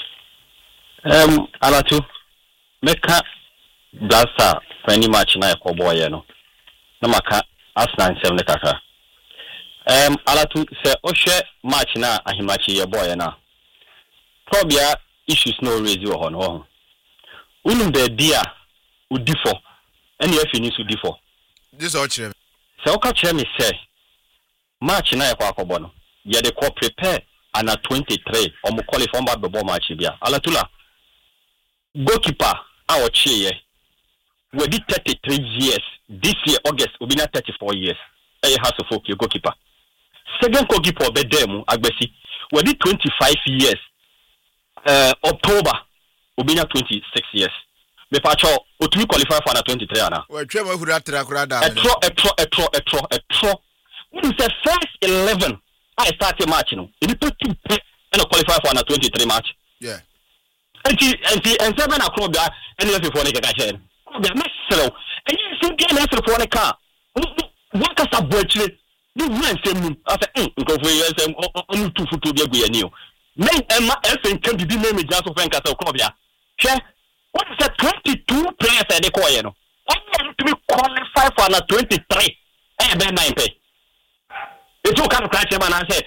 um ala to meka blaster for any match na e ko boy no. Na maka Arsenal seven kaka. Um ala to se o hwe match na ahimachi ye boy na. Probably issues no raise you on ho. Unum the dia udifo. Any F news udifo. This all chere. Se o ka chere me say match na yakwa akobo no. Ye de ko prepare ana twenty-three o mo qualify on ba be match bia. Alatula. Goalkeeper a o chie ye. We did thirty-three years. This year August we be na thirty-four years. E has of your goalkeeper. Second goalkeeper be dem agbesi. We did twenty-five years. Uh, October, Obina twenty-six years. Me pacho, otumi qualify for na twenty-three ana. We twa ma hura tra kura da. Etro etro etro etro etro. When is the first eleven I started match no. Ini put two and qualify for na twenty-three match. Yeah. Enti enti en seven across bia any of for ne kaka share. Bia meselo. And you see game meselo for ne ka. What ka sabochire. You run same. I say, "Nko for you say on two foot to be go ani o." Men Emma Elfin can be name just of Encasa Cobia. Share what is that twenty-two players at the coin? I want to be qualified for a twenty-three. Eh, then nine pay. It's all kind of catch him and I said,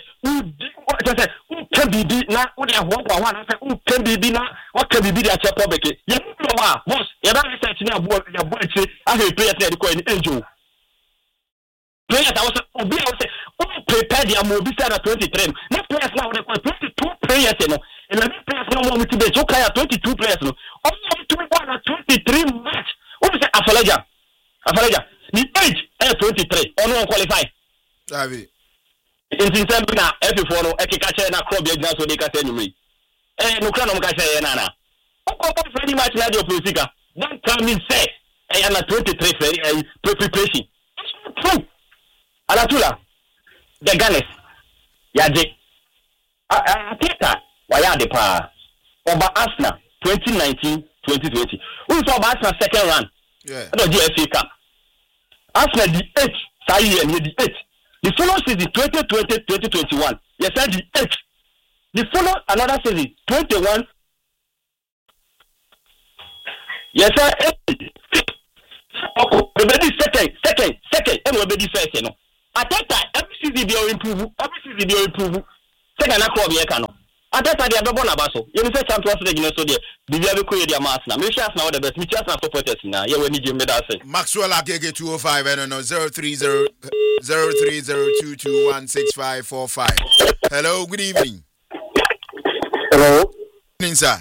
who can be not what I want one. I said, who can be not what can be at your public? You know, boss, you're not researching your boy, your boy, I have played at the coin angel. Players, I was a bit prepare their mobile at twenty-three. Not players now, they twenty-two players, you know. eleven players no more to be okay at twenty-two players. No, only to be one at twenty-three match. What is it? Afalaja. Afalaja. The age is twenty-three. On one qualify. Davi. In December now, every follow, every catcher na crop the so they can send me. Eh, no can no catcher na na. O ko for any match na the opposite. That can mean say I am a twenty-three preparation. It's not true. Alatula, the Ganes, Yaje. I take that. Why are the power? Over Arsenal twenty nineteen twenty twenty. We saw Arsenal second run. Yeah. The G F A Cup. Arsenal the eighth. Sayi and the eighth. The follow season twenty twenty twenty twenty-one. Yes, sir, the eighth. The follow another season twenty-one. Yes, sir. Maybe second, second, second, and maybe first, you know. At that time, every season they will improve, every season they will improve. Second, I call me a cano. At that time, they have one abaso. You know, champions league, you know, so they they have created their mass now. Make sure now the best. Make sure now supporters now. Yeah, we need you. Made us say. Maxwell Agege two oh five. I don't know zero three zero zero three zero two two one six five four five. Hello, good evening. Hello. Good evening, sir.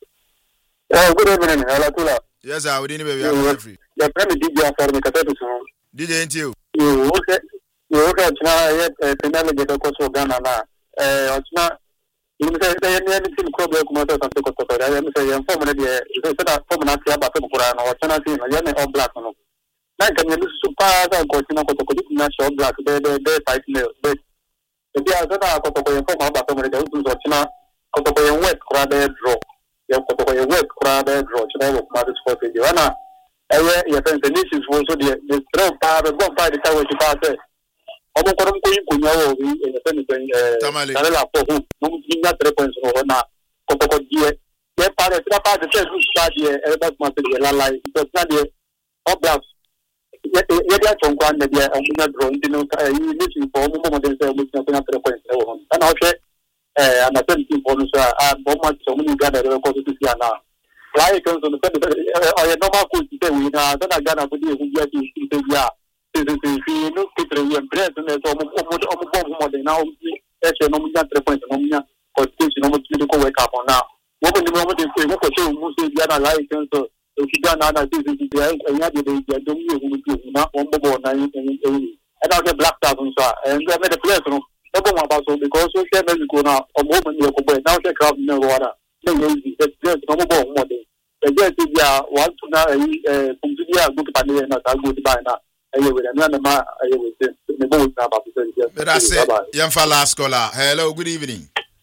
Uh, good evening. Hello, Tula. Yes, sir. We didn't baby. I'm free. The premier D J for me. Kata tu so. D J ain't you? You okay? You okay? China ye finale get ko so Ghana na. Eh, china. You say say ye ni team ko be ko mata ta ko to ko. Ya mi say ye form na de. You say na form na tia ba ko kura na. China team ye ni all black no. Na kan ye super ga ko china ko to ko di na all black de de de five nil. But the dia na ko to ko ye form ba ko mo de u so china ko to ko ye wet kura de draw. Ye ko to ko ye wet kura de draw. China ko ma de sport de wana. Eh, your friends, the nations also the the strong power of God by the time we pass it. Omo korom ko yin kunya wo bi e se ni eh tare for who no mi na three points no na ko ko die ye pare tra pa de se su sta die e ba ma se la la so na die oblas ye ye dia chon kwa na die o na draw ndi no ka yi nation for mo mo de se mo na three points e wo na o che eh ana se ni for no sa a bo ma so mo ni ga da ko to ti ana why comes on the or normal coach say we na na Ghana for the who get to to ya to to see no to three and bread and so mo mo mo mo mo de now e che no mo ya three points no mo ya ko ti no mo ti ko wake up now mo ko ni mo de say mo ko show mo say ya na like so to ki Ghana na ti ti ya e ya de de ya do mi mo ti na mo mo bo na ni ni ni e da ke black stars so and we made the players no no go about so because so share Mexico now o mo mo ni ko bo now she crowd no water no easy that's just no mo bo mo de the just ya want to na eh kumtudia go to pande na ta go to buy na aye we na na ma aye we say me go na ba so but I say yam fa last caller. Hello, good evening.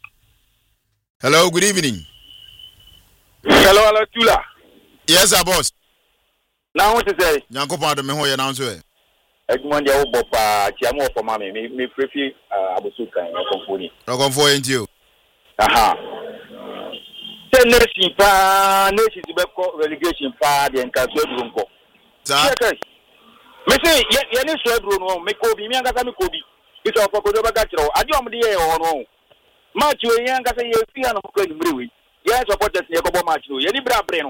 Hello, good evening. Hello, hello, Tula. Yes, sir, boss. Now what to say? Yanko pa do me ho ye na so e. Edmond ya wo pa chiamo for mama me me prefi abusuka ya konfoni. No konfo enti o. Aha. Nation pa nation be relegation pa de nka so duro nko za me say ye ni so duro no me ko bi mi anga me ko bi iso ofo ko do ba ga kiro ade o mde ye ho no match we ye anga say ye fi na ko ni mrewe ye supporters ye ko bo match no ye ni bra bre no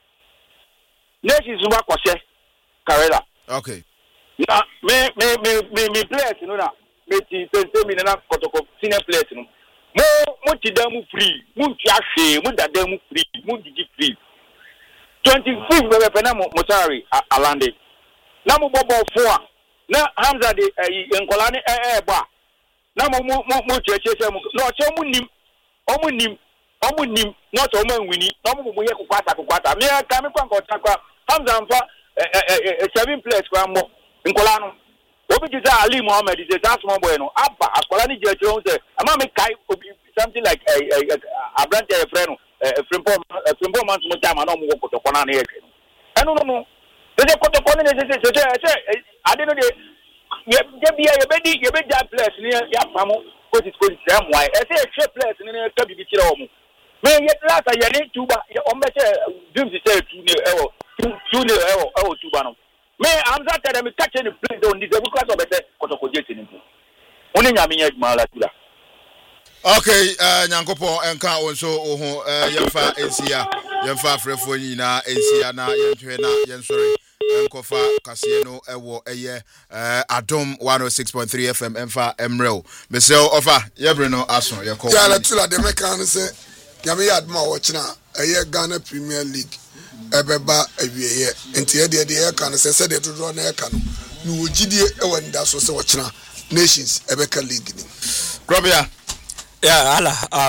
nation zuba kwose Karela okay na me me me me players no na me ti tente mi na kotoko senior players no mo mo ti da mu free mo ti ahwe mo da da mu free mo digi free twenty-fifth be be na mo sorry alande na mo bobo fo a na Hamza de enkola ne eh ba na mo mo mo cheche se mo no che mo nim o mo nim o mo nim no to mo nwini no mo mo ye kukwata kukwata me ka me kwa nkota kwa Hamza mfa seven players kwa mo enkola no obi jiza Ali Mohammed is that small boy no abba akola ni je che say ama me kai something like a brand a friend Frimpo Frimpo man mo chama no mo kotoko na na ye enu no no de kotoko ni se se se ade no de ye bia ye be di ye be ja place ni ya pamo ko ti ko ti am why e se e place ni na ka bibi kire o mu me ye last ye ni tuba o me se dream say tu ni e o tu ni e o e o tuba no me am that tell me catch any place on this because of the kotoko jeti ni oni nyame nya adwuma la tula. Okay, uh Nyankopo enka onso oho uh yemfa ensia yemfa afrefo nyina ensia na yentwe na yensori enkofa kase no ewo eye uh Adom one oh six point three F M emfa emrel mesel ofa yebre no aso yeko ya la tula de meka no se nyame yadma wo china eye Ghana Premier League ebeba awieye enti ye de de ye kan se se de dodo na ye kan no wo gidie e wanda so se wo china Nations ebeka league ni Robia. Yeah, Allah. Um,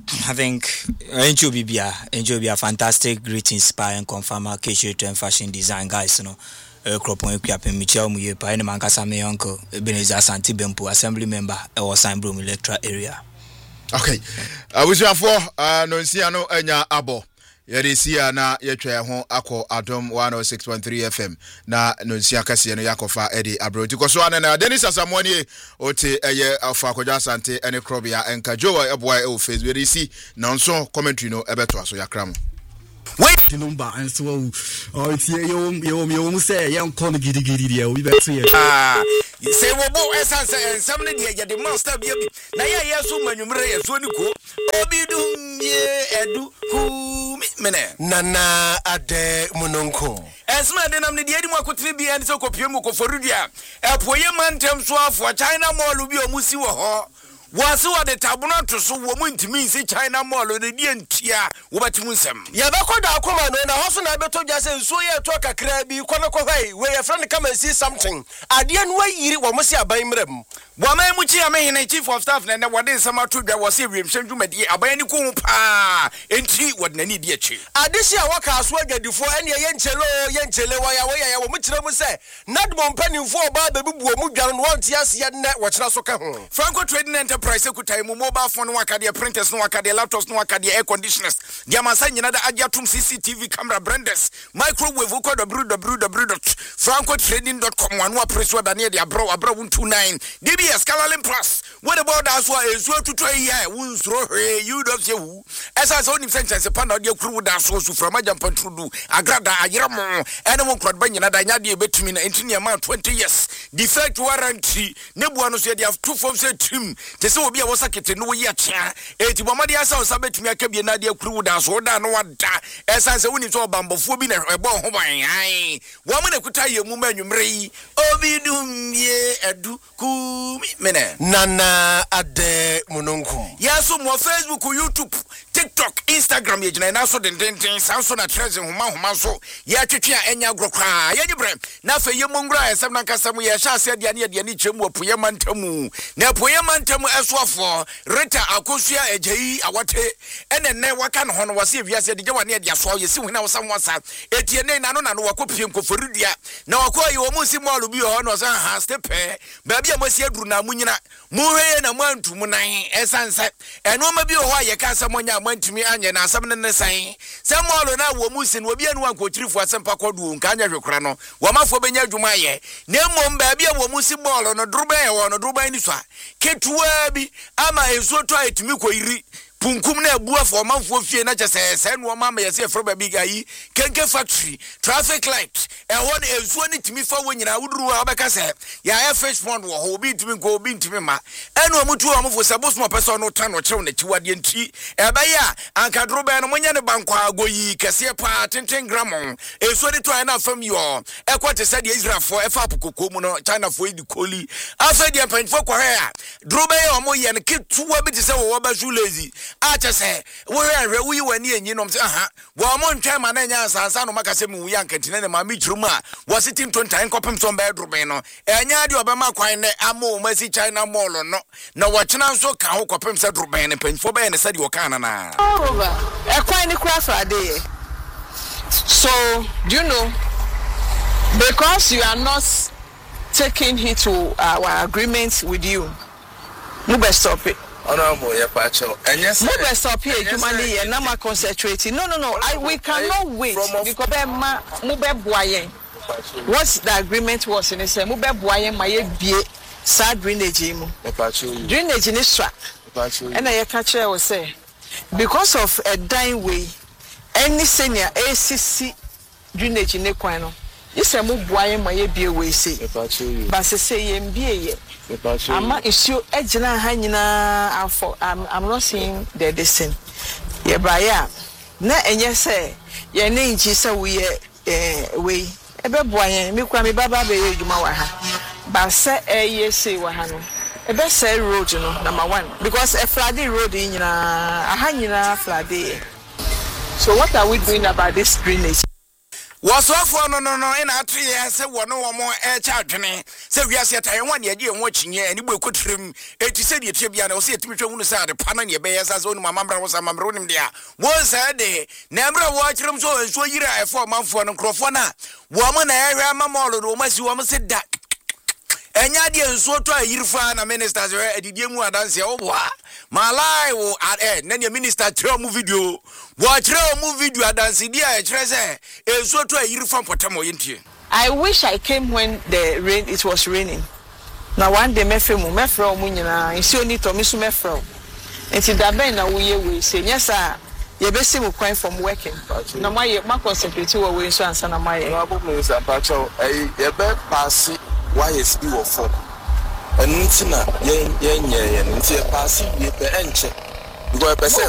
I think Enjo Bibia, Enjo Bibia, fantastic great inspiring confirmer, K and fashion design guys, you know. Cropon Equipe, Michel Muyepa, and Mancasa, my uncle, Ebenezer Santi Bempo, assembly member, or Sandbroom electoral area. Okay, I wish you for uh, Nonciano Enya Abo. Yeri siya na yetwe ho akọ Adom one oh six point three F M na Nonsia kase no yakofa edi abroti koso ana na Dennis Asamwani ote eye afa akoja asante ene krobia enka jowa eboy e Facebook yeri si na nso commentary no ebeto aso yakram. Wait, the number and so oh it's here you you you say you call gidi gidi there we better here. Ah, you say wo bo essence and somebody there the master be na ya yeso manwumre yeso ni ko obi dum ye edu ku mene nana ade munonko esma de nam ne de adi mu akotire bi en so kopie mu ko forudia epoye mantem so afo China mall bi omusi wo ho wase wa de tabuno to so wo muntimi si China mall de die ntia wo batimu nsem ya bekoda akoma no na hoso na beto gya se nso ye to kakra bi kono ko hwai we your friend come and see something ade no ayiri wo mo se aban mram wo man mu chi amehene chief of staff na wo de nsema to dwa wo se wiemhwe dwumadi aban ni ko pa enti wo de nani die chi ade si a waka aso adwadifo ene ye nchelo ye nchele wa ya we ya wo mu kire mu se nadmo mpanimfo ba bebubu wo mu dwan no wonte ase ye ne wo kira so ka ho Franco Trading Enterprise ekutai mu mobile phone wakade printers no wakade laptops no wakade air conditioners dia mansa nyina da agiatum C C T V camera branders microwave ko w w w dot franco trading dot com wanu apreso da ne dia bro abra one two nine D B S Calalin Plus what about that so ezu tutu here wunsro he you don't say who esa so nim sentence panda dia kuru da so su from ajampantrudu agrada ayeramo ene mo krod banyina da nya dia betumi na entini ma twenty years defect warranty ne bua no so dia two form say trim te se obi a wo sakete no ye tia eti bomade asa o sabetumi akabie na dia kuru da so da no wada esa se woni so bambofo bi na ebo ho ban ai wo mo na kuta ye mu manwumre yi obi dum ye edu ku mene nana ade munonko yaso mo Facebook, YouTube, TikTok, Instagram ye jina na so den den den sanso na trends homa homa so ya twetwe a enya grokra ye nyibrem na fa ye mongra esem na kasam ye sha ase dia ne dia ni chemu opoye mantamu na opoye mantamu esoafo reta akosua ejeyi awate ene ne waka no hono wase wiase de gwa ne dia so ye si huna wasa wasa etie ne na no na no wakopie nkoforudia na wakoyi wo mu si mall bi ho no sa ha stepe ba bia mo si aduru na munyina muhwe na mwantu munan esanse eno ma bi ho aye ka samonya mantumi anye na asam ne san se mall na wo mu si no obi anu ankochirifu asempa kodu nka anya hwekora no wo mafo benya adwuma ye na mom ba bia wo mu si mall no druban ye wo no druban ni so ketuwa bi ama ezo to etimi ko iri punkum na abua for manfo fie na chese se no ma ma yese fro ba big ayi kenke factory traffic light e won ezo ni timi fa wo nyina wuduru wa obeka se ya fish pond wo ho bi timi ko bi timi ma eno amutu amfo se boso person no tan no chew na chiwade nti e ba ya anka drobe no munya ne bankwa agoyi kese pa tenten gramon ezo ni to na fam yo e kwate se de Israel for e fa pokoko mu no China for idi koli afa de panfo kwa ha drobe ye omo ye ne ketuwa bi te se wo ba lazy acha se wo hwe wi wani enyi no mse aha wo mo ntwa ma na nya sansa no makase mu wi ankantine ne ma mi chirum a wo sitin tontan kopem so ba drobe no enya de obema kwan ne amo ma si China mall no na wo chena so ka ho kopem se drobe ne panfo ba ne se de wo kana na over e kwan ni kwa so ade. So do you know, because you are not taking it to our agreement with you, you better stop it. Honorable Yapacho, and yes, you better stop here. You money and now concentrating. No, no, no. I we cannot wait because ma mube boye. What the agreement was in say mube boye my bie sad drainage mu. Drainage in this track. And I catch I will say because of a dying way, any senior A C C drainage in the kwano. You say mu boye my bie we say. But say ye bie ye. I'm issue ejina hanyina afọ I'm I'm not seeing the distance. Ye baya na enye say ye ne nchi say we eh we ebe boye me kwa me baba be edwuma wa ha ba say eye say wa ha no ebe say road no number one because a flooded road nyina aha nyina flooded. So what are we doing about this drainage? was off no no no in a tree say one no more air charging say we are set I want the idea watching here and you could trim it to say the tribune or say to me to say the pan your bears as on my mamma was a mamma running there was a day never watch them so so you are for month for no crofona woman area mamma or almost you almost said that enya de nso to ayirfa na ministers we adidie mu adanse oboa malai wo at na minister tell mu video wo tell mu video adanse dia e kire se enso to ayirfa potamo yintie. I wish I came when the rain it was raining. Now one day mefe mu mefra o mu nyina nsi oni to mi so mefra. Enti da ben na wo ye we say yes sir. You be see me crying from working. No my my concentrate we we so answer na my. No abu minister pacho eh you be pass why is be of for and ntina yen yen yen ntia pass be pe enche because person